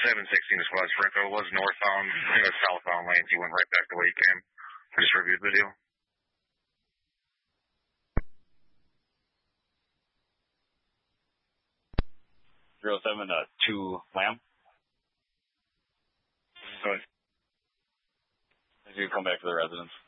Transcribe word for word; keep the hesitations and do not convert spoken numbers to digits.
seven sixteen to Squad Sprint, though. It was northbound, I think it was southbound lanes. He went right back the way he came. I just reviewed video. zero seven uh, two Lamb. Good. As you come back to the residence.